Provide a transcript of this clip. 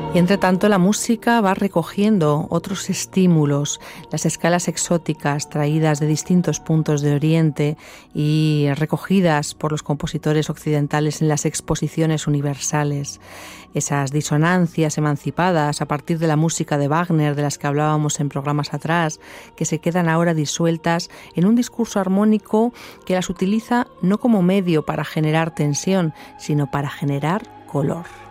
Y entre tanto la música va recogiendo otros estímulos, las escalas exóticas traídas de distintos puntos de Oriente y recogidas por los compositores occidentales en las exposiciones universales. Esas disonancias emancipadas a partir de la música de Wagner, de las que hablábamos en programas atrás, que se quedan ahora disueltas en un discurso armónico que las utiliza no como medio para generar tensión, sino para generar color.